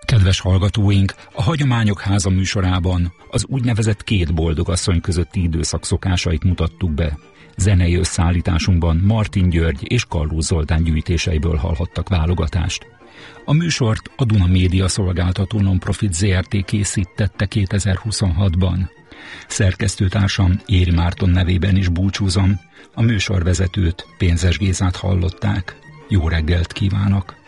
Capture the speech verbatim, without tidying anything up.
Kedves hallgatóink, a Hagyományok Háza műsorában az úgynevezett két boldogasszony közötti időszak szokásait mutattuk be. Zenei összeállításunkban Martin György és Kallós Zoltán gyűjtéseiből hallhattak válogatást. A műsort a Duna Média Szolgáltató Non-Profit zé er té készítette kétezer-huszonhatban. Szerkesztőtársam Éri Márton nevében is búcsúzom, a műsorvezetőt, Pénzes Gézát hallották. Jó reggelt kívánok!